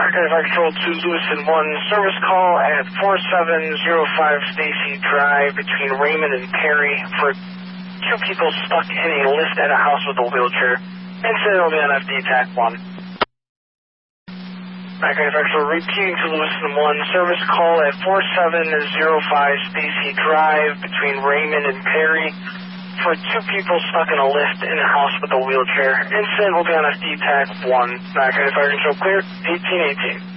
Fire Control to Lewiston 1, service call at 4705 Stacy Drive between Raymond and Perry for two people stuck in a lift at a house with a wheelchair. Incident will be on FD TAC 1. Fire Control repeating to Lewiston 1, service call at 4705 Stacy Drive between Raymond and Perry for two people stuck in a lift in a house with a wheelchair. Incident will be on FD TAC 1. Fire Control clear, 1818.